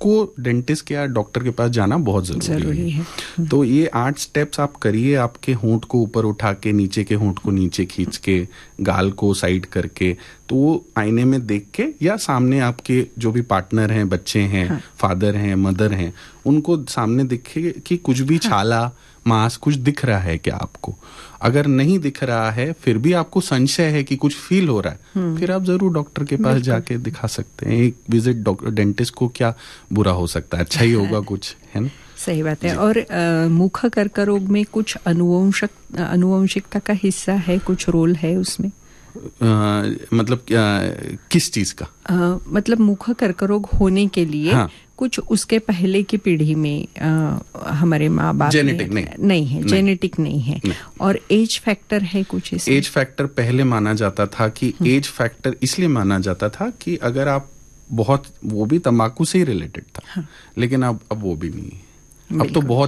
आपको डेंटिस्ट या डॉक्टर के पास जाना बहुत जरूरी है। तो ये 8 स्टेप्स आप करिए, आपके होंठ को ऊपर उठा के, नीचे के होंठ को नीचे खींच के, गाल को साइड करके, तो वो आईने में देख के या सामने आपके जो भी पार्टनर हैं, बच्चे हैं, फादर हैं, मदर हैं, उनको सामने दिखे कि कुछ भी छाला मांस कुछ दिख रहा है क्या आपको। अगर नहीं दिख रहा है, फिर भी आपको संशय है कि कुछ फील हो रहा है, फिर आप जरूर डॉक्टर के पास जाके दिखा सकते हैं। एक विजिट डेंटिस्ट को क्या बुरा हो सकता है, अच्छा ही होगा कुछ, है ना। सही बात है। और मुख कर्करोग में कुछ अनुवंशिकता का हिस्सा है, कुछ रोल है उसमें? मतलब किस चीज का? मतलब मुख कर्करोग होने के लिए कुछ उसके पहले की पीढ़ी में हमारे माँ बाप जेनेटिक नहीं है, जेनेटिक नहीं है। और एज फैक्टर है कुछ इसमें? एज फैक्टर पहले माना जाता था कि एज फैक्टर इसलिए माना जाता था कि अगर आप बहुत, वो भी तंबाकू से ही रिलेटेड था, लेकिन अब वो भी नहीं है। अब तो बहुत